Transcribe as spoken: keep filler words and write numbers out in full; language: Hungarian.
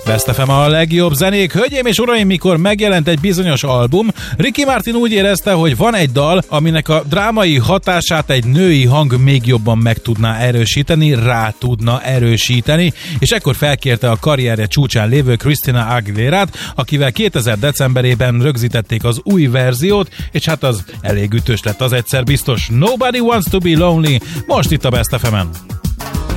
Best ef em a legjobb zenék. Hölgyeim és uraim, mikor megjelent egy bizonyos album, Ricky Martin úgy érezte, hogy van egy dal, aminek a drámai hatását egy női hang még jobban meg tudná erősíteni, rá tudna erősíteni, és ekkor felkérte a karrierje csúcsán lévő Christina Aguilérát, akivel kétezer decemberében rögzítették az új verziót, és hát az elég ütős lett, az egyszer biztos. Nobody Wants to Be Lonely, most itt a Best ef emen.